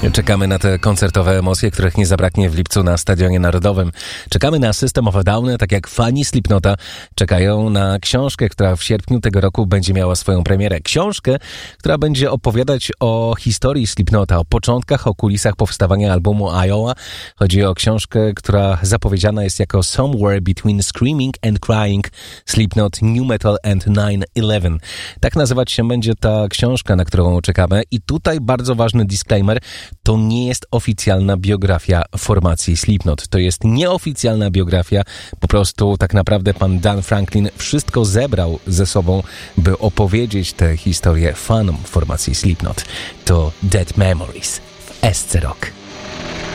Czekamy na te koncertowe emocje, których nie zabraknie w lipcu na Stadionie Narodowym. Czekamy na System of a Down, tak jak fani Slipknota czekają na książkę, która w sierpniu tego roku będzie miała swoją premierę. Książkę, która będzie opowiadać o historii Slipknota, o początkach, o kulisach powstawania albumu Iowa. Chodzi o książkę, która zapowiedziana jest jako Somewhere Between Screaming and Crying, Slipknot, New Metal and 9/11. Tak nazywać się będzie ta książka, na którą czekamy. I tutaj bardzo ważny disclaimer, to nie jest oficjalna biografia formacji Slipknot. To jest nieoficjalna biografia. Po prostu tak naprawdę pan Dan Franklin wszystko zebrał ze sobą, by opowiedzieć tę historię fanom formacji Slipknot. To Dead Memories w SC Rock.